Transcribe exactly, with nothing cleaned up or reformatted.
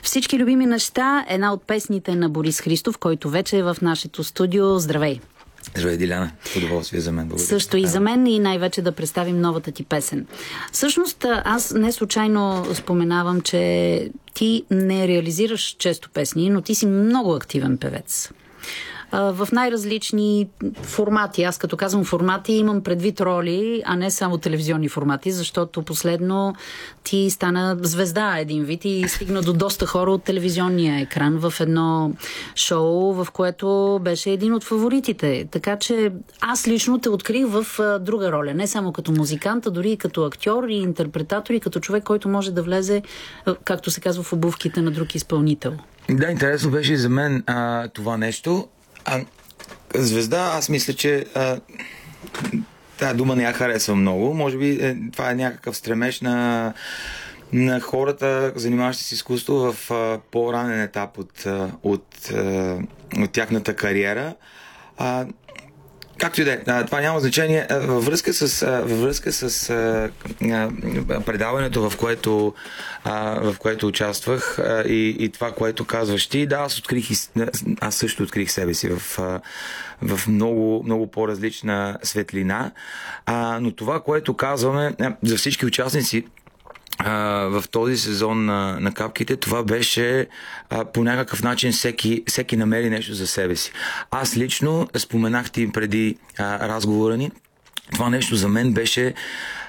Всички любими неща, една от песните на Борис Христов, който вече е в нашето студио. Здравей! Здравей, Диляна. Удоволствие за мен. Благодаря. Също и за мен, и най-вече да представим новата ти песен. Всъщност, аз не случайно споменавам, че ти не реализираш често песни, но ти си много активен певец. В най-различни формати. Аз като казвам формати, имам предвид роли, а не само телевизионни формати, защото последно ти стана звезда един вид и стигна до доста хора от телевизионния екран в едно шоу, в което беше един от фаворитите. Така че аз лично те открих в друга роля. Не само като музикант, а дори и като актьор и интерпретатор и като човек, който може да влезе, както се казва, в обувките на друг изпълнител. Да, интересно беше и за мен а, това нещо. А, звезда, аз мисля, че а, тази дума не я харесвам много. Може би е, това е някакъв стремеж на, на хората, занимаващи се с изкуство в а, по-ранен етап от, а, от, а, от тяхната кариера. А, Както и да е, това няма значение. Във връзка с, във връзка с а, а, предаването, в което, а, в което участвах а, и, и това, което казваш ти, да, аз, открих, аз също открих себе си в, а, в много, много по-различна светлина. А, но това, което казваме за всички участници Uh, в този сезон на, на капките, това беше uh, по някакъв начин всеки, всеки намери нещо за себе си. Аз лично споменах ти преди uh, разговора ни, това нещо за мен беше